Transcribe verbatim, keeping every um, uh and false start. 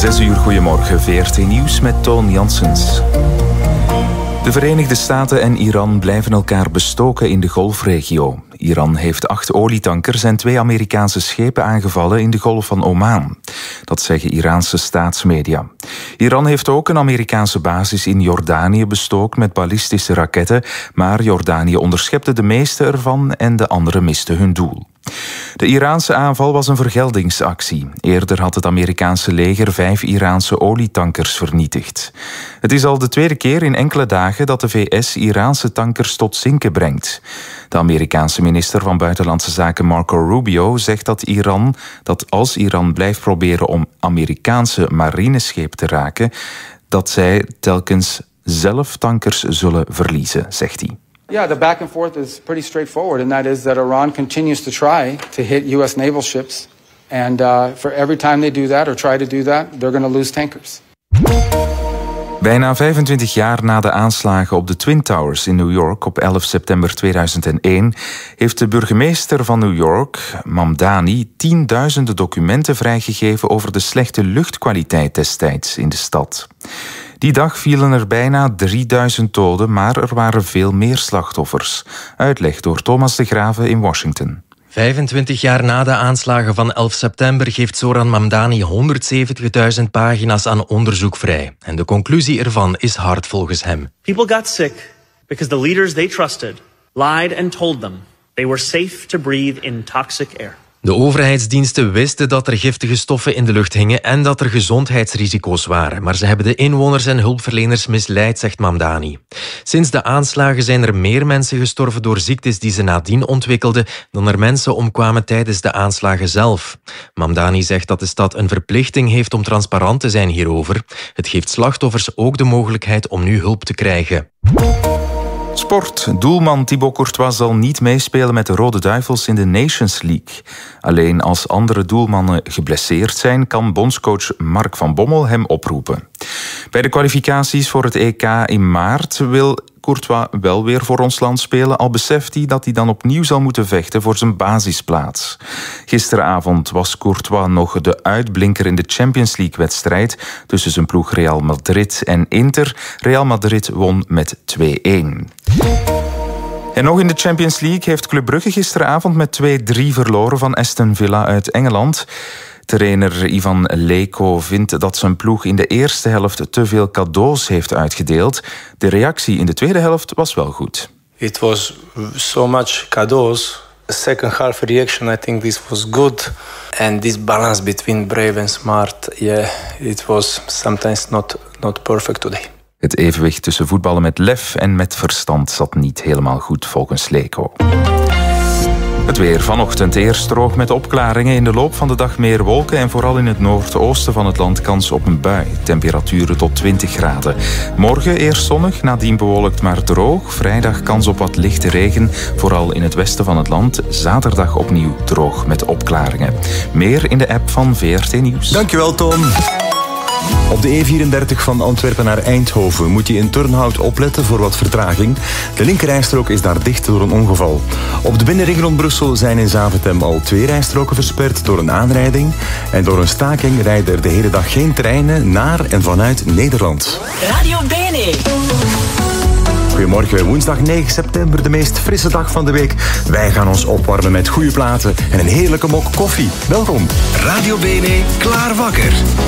Zes uur, goedemorgen, V R T Nieuws met Toon Janssens. De Verenigde Staten en Iran blijven elkaar bestoken in de golfregio. Iran heeft acht olietankers en twee Amerikaanse schepen aangevallen in de Golf van Oman. Dat zeggen Iraanse staatsmedia. Iran heeft ook een Amerikaanse basis in Jordanië bestookt met ballistische raketten, maar Jordanië onderschepte de meeste ervan en de andere misten hun doel. De Iraanse aanval was een vergeldingsactie. Eerder had het Amerikaanse leger vijf Iraanse olietankers vernietigd. Het is al de tweede keer in enkele dagen dat de V S Iraanse tankers tot zinken brengt. De Amerikaanse minister van Buitenlandse Zaken Marco Rubio zegt dat Iran, dat als Iran blijft proberen om Amerikaanse marineschepen te raken, dat zij telkens zelf tankers zullen verliezen, zegt hij. Yeah, the back and forth is pretty straightforward, and that is that Iran continues to try to hit U S naval ships. And uh, for every time they do that or try to do that, they're going to lose tankers. Bijna vijfentwintig jaar na de aanslagen op de Twin Towers in New York op elf september tweeduizend één... heeft de burgemeester van New York, Mamdani, tienduizenden documenten vrijgegeven over de slechte luchtkwaliteit destijds in de stad. Die dag vielen er bijna drieduizend doden, maar er waren veel meer slachtoffers. Uitleg door Thomas de Graeve in Washington. vijfentwintig jaar na de aanslagen van elf september geeft Zoran Mamdani honderdzeventigduizend pagina's aan onderzoek vrij. En de conclusie ervan is hard volgens hem. People got sick because the leaders they trusted lied and told them they were safe to breathe in toxic air. De overheidsdiensten wisten dat er giftige stoffen in de lucht hingen en dat er gezondheidsrisico's waren. Maar ze hebben de inwoners en hulpverleners misleid, zegt Mamdani. Sinds de aanslagen zijn er meer mensen gestorven door ziektes die ze nadien ontwikkelden dan er mensen omkwamen tijdens de aanslagen zelf. Mamdani zegt dat de stad een verplichting heeft om transparant te zijn hierover. Het geeft slachtoffers ook de mogelijkheid om nu hulp te krijgen. Sport. Doelman Thibaut Courtois zal niet meespelen met de Rode Duivels in de Nations League. Alleen als andere doelmannen geblesseerd zijn, kan bondscoach Mark van Bommel hem oproepen. Bij de kwalificaties voor het E K in maart wil Courtois wel weer voor ons land spelen, al beseft hij dat hij dan opnieuw zal moeten vechten voor zijn basisplaats. Gisteravond was Courtois nog de uitblinker in de Champions League-wedstrijd tussen zijn ploeg Real Madrid en Inter. Real Madrid won met twee-een. En nog in de Champions League heeft Club Brugge gisteravond met twee-drie verloren van Aston Villa uit Engeland. Trainer Ivan Leko vindt dat zijn ploeg in de eerste helft te veel cadeaus heeft uitgedeeld. De reactie in de tweede helft was wel goed. It was so much cadeaus. The second half reaction, I think this was good. And this balance between brave and smart, yeah, it was sometimes not, not perfect today. Het evenwicht tussen voetballen met lef en met verstand zat niet helemaal goed volgens Leko. Het weer vanochtend eerst droog met opklaringen. In de loop van de dag meer wolken en vooral in het noordoosten van het land kans op een bui. Temperaturen tot twintig graden. Morgen eerst zonnig, nadien bewolkt maar droog. Vrijdag kans op wat lichte regen, vooral in het westen van het land. Zaterdag opnieuw droog met opklaringen. Meer in de app van V R T Nieuws. Dankjewel, Tom. Op de E vierendertig van Antwerpen naar Eindhoven moet je in Turnhout opletten voor wat vertraging. De linkerrijstrook is daar dicht door een ongeval. Op de binnenring rond Brussel zijn in Zaventem al twee rijstroken versperd door een aanrijding. En door een staking rijden er de hele dag geen treinen naar en vanuit Nederland. Radio Bene. Goedemorgen, woensdag negen september, de meest frisse dag van de week. Wij gaan ons opwarmen met goede platen en een heerlijke mok koffie. Welkom. Radio Bene, klaar wakker.